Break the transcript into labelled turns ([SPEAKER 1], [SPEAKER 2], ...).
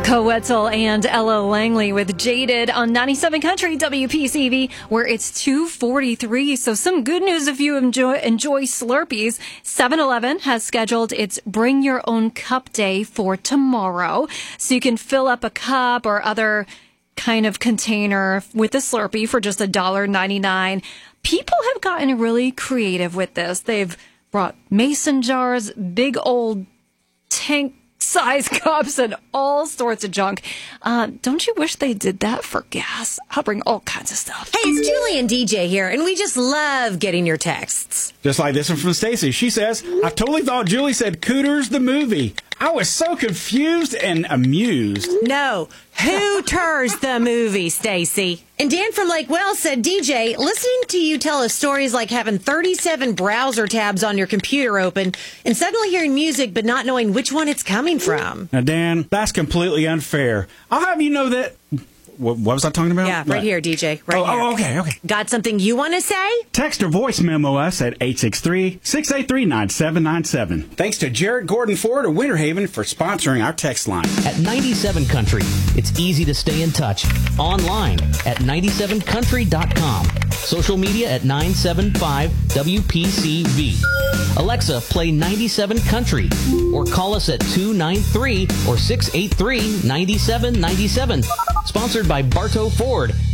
[SPEAKER 1] Coetzel and Ella Langley with Jaded on 97 Country WPCV, where it's 2:43. So some good news if you enjoy Slurpees. 7-Eleven has scheduled its Bring Your Own Cup Day for tomorrow. So you can fill up a cup or other kind of container with a Slurpee for just $1.99. People have gotten really creative with this. They've brought mason jars, big old tank size cups, and all sorts of junk. Don't you wish they did that for gas? I'll bring all kinds of stuff.
[SPEAKER 2] Hey, it's Julie and DJ here, and we just love getting your texts.
[SPEAKER 3] Just like this one from Stacy. She says, I totally thought Julie said Cooters the movie. I was so confused and amused.
[SPEAKER 2] No, Hooters the movie, Stacy. And Dan from Lake Wells said, DJ, listening to you tell us stories like having 37 browser tabs on your computer open and suddenly hearing music but not knowing which one it's coming from.
[SPEAKER 3] Now, Dan, that's completely unfair. I'll have you know that... What was I talking about?
[SPEAKER 2] Yeah, right here, DJ. Right here.
[SPEAKER 3] Oh, okay.
[SPEAKER 2] Got something you want to say?
[SPEAKER 3] Text or voice memo us at 863-683-9797. Thanks to Jared Gordon Ford of Winter Haven for sponsoring our text line.
[SPEAKER 4] At 97 Country, it's easy to stay in touch. Online at 97country.com. Social media at 975-WPCV. Alexa, play 97 Country. Or call us at 293 or 683-9797. Sponsored by Bartow Ford,